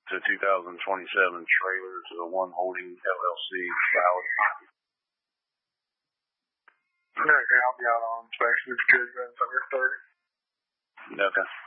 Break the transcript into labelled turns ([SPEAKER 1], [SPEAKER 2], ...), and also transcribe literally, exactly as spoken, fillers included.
[SPEAKER 1] to two thousand twenty-seven trailer to the One Holding L L C valid.
[SPEAKER 2] Okay, I'll be out on inspection if you could run February thirty.
[SPEAKER 1] Okay.